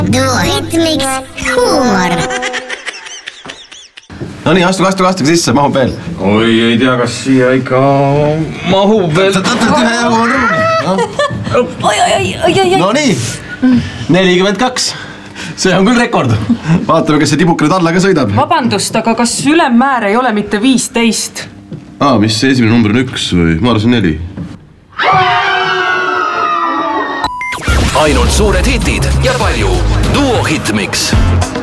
Duo Hitmix huumor. No nii, astu sisse, mahub veel. Oi, ei tea, kas siia ikka mahub veel. Ühe jagu on ruumi. No nii, 42. See on küll rekord. Vaatame, kas see tibuke nüüd alla ka sõidab. Vabandust, aga kas ülemmäär ei ole mitte 15? Mis see esimene number on 1 või? Ma arvasin 4. Ainult suured hitid ja palju Duo Hitmix.